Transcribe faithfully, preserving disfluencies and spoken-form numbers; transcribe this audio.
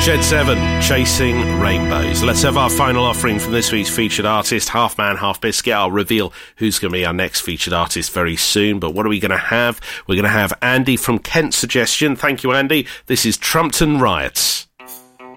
Shed seven, Chasing Rainbows. Let's have our final offering from this week's featured artist, Half Man, Half Biscuit. I'll reveal who's going to be our next featured artist very soon, but what are we going to have? We're going to have Andy from Kent Suggestion. Thank you, Andy. This is Trumpton Riots.